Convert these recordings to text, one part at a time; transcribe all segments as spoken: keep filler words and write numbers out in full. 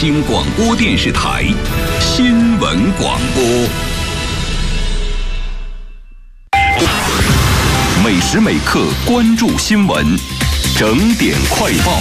京广播电视台新闻广播，每时每刻关注新闻，整点快报。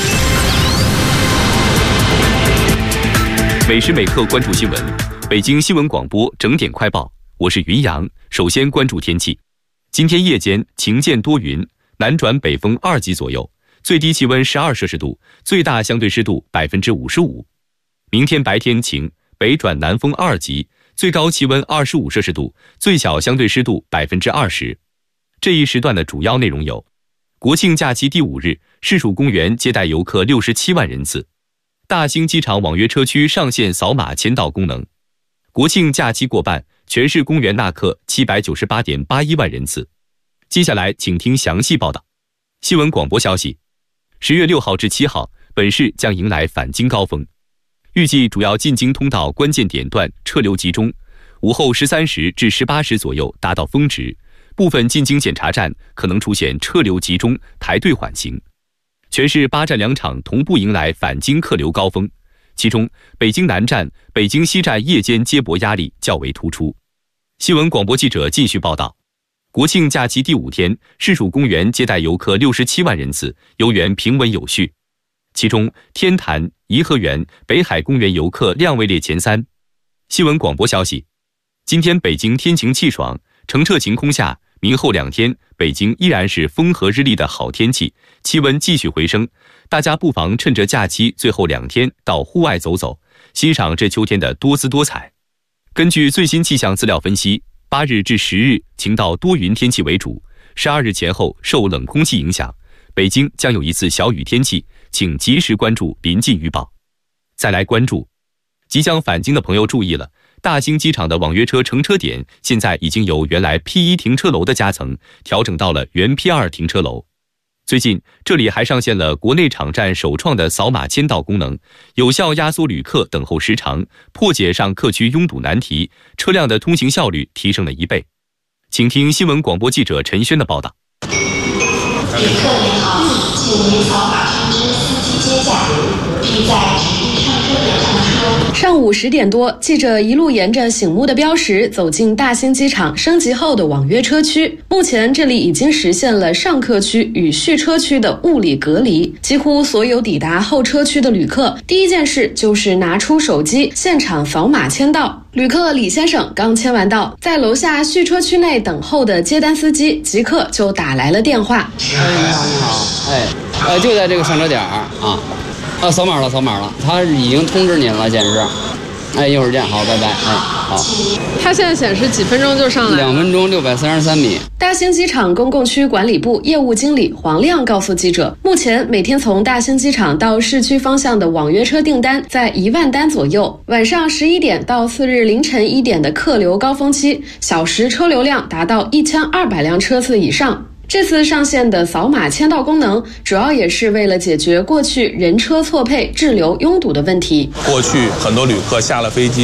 每时每刻关注新闻，北京新闻广播整点快报，我是云阳。首先关注天气，今天夜间晴间多云，南转北风二级左右，最低气温十二摄氏度，最大相对湿度百分之五十五。明天白天晴，北转南风二级，最高气温二十五摄氏度，最小相对湿度百分之二十。这一时段的主要内容有：国庆假期第五日，市属公园接待游客六十七万人次；大兴机场网约车区上线扫码签到功能；国庆假期过半，全市公园纳客七百九十八点八一万人次。接下来请听详细报道。新闻广播消息，十月六号至七号，本市将迎来返京高峰，预计主要进京通道关键点段车流集中，午后十三时至十八时左右达到峰值，部分进京检查站可能出现车流集中、排队缓行。全市八站两场同步迎来返京客流高峰，其中北京南站、北京西站夜间接驳压力较为突出。新闻广播记者继续报道，国庆假期第五天，市属公园接待游客六十七万人次，游园平稳有序。其中，天坛、颐和园、北海公园游客量位列前三。新闻广播消息，今天北京天晴气爽，澄澈晴空下，明后两天北京依然是风和日丽的好天气，气温继续回升，大家不妨趁着假期最后两天到户外走走，欣赏这秋天的多姿多彩。根据最新气象资料分析，八日至十日晴到多云天气为主，十二日前后受冷空气影响，北京将有一次小雨天气，请及时关注临近预报。再来关注，即将返京的朋友注意了，大兴机场的网约车乘车点现在已经由原来 P 一 停车楼的夹层调整到了原 P 二 停车楼。最近这里还上线了国内场站首创的扫码签到功能，有效压缩旅客等候时长，破解上客区拥堵难题，车辆的通行效率提升了一倍。请听新闻广播记者陈轩的报道。 旅客您好，请您扫码通知司机接驾，并在指定上车点上车。 上午十点多，记者一路沿着醒目的标识走进大兴机场升级后的网约车区。目前这里已经实现了上客区与续车区的物理隔离，几乎所有抵达候车区的旅客，第一件事就是拿出手机现场扫码签到。旅客李先生刚签完到，在楼下续车区内等候的接单司机即刻就打来了电话。 哎，你好，你好，哎，呃，就在这个上车点啊，啊，扫码了，扫码了，他已经通知您了，显示。哎，一会儿见，好，拜拜，哎，好。 他现在显示几分钟就上来？ 两分钟六百三十三米。 大兴机场公共区管理部业务经理黄亮告诉记者，目前每天从大兴机场到市区方向的网约车订单在一万单左右，晚上十一点到次日凌晨一点的客流高峰期，小时车流量达到一千二百辆车次以上。这次上线的扫码签到功能，主要也是为了解决过去人车错配、滞留拥堵的问题。 过去很多旅客下了飞机